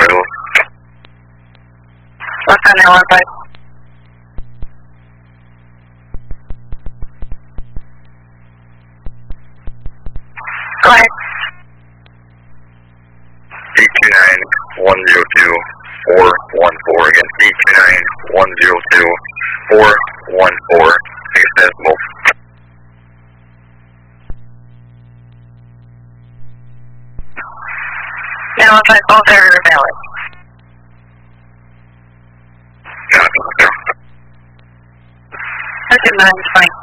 Left on air 15. Go ahead. D29102-414 again. D29102-414. 6 decibels. Now if I both are valid. Got it. That's it, 9's fine.